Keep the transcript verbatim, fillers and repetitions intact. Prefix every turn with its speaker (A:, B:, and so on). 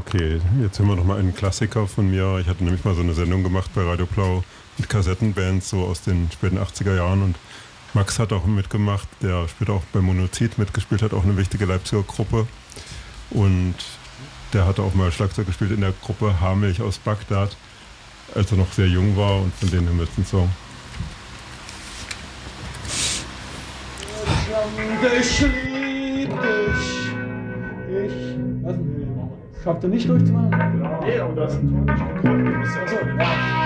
A: Okay, jetzt hören wir noch mal einen Klassiker von mir. Ich hatte nämlich mal so eine Sendung gemacht bei Radio Blau mit Kassettenbands so aus den späten achtziger Jahren und Max hat auch mitgemacht, der später auch bei Monozid mitgespielt hat, auch eine wichtige Leipziger Gruppe. Und der hatte auch mal Schlagzeug gespielt in der Gruppe Haarmilch aus Bagdad, als er noch sehr jung war, und von denen haben wir jetzt einen Song.
B: Ich lieb dich. Ich. Lassen wir, machen wir das. Schafft ihr nicht durchzumachen?
C: Ja. Nee, aber du hast den Ton nicht getroffen. Du bist ja
B: Achso, ja.